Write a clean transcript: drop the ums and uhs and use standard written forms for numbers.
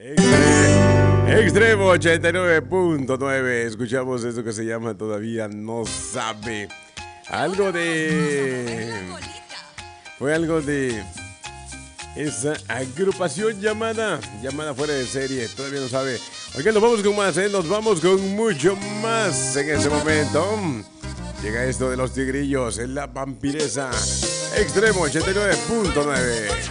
Extremo 89.9. Escuchamos esto que se llama Todavía No Sabe. Algo de... Fue algo de... esa agrupación llamada Fuera de Serie. Todavía no sabe. Oigan, nos vamos con más, nos vamos con mucho más en ese momento. Llega esto de los tigrillos en la vampiresa. Extremo 89.9.